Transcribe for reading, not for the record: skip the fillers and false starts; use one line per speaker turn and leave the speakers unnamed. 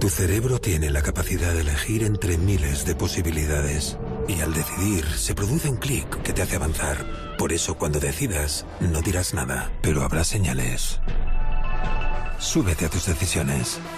cerebro tiene la capacidad de elegir entre miles de posibilidades. Y al decidir, se produce un clic que te hace avanzar. Por eso, cuando decidas, no dirás nada, pero habrá señales. Súbete a tus decisiones.